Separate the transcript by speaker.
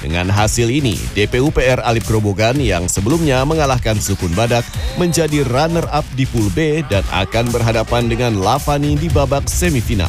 Speaker 1: Dengan hasil ini, DPUPR Alip Grobogan yang sebelumnya mengalahkan Sukun Badak menjadi runner-up di Pool B dan akan berhadapan dengan Lavani di babak semifinal.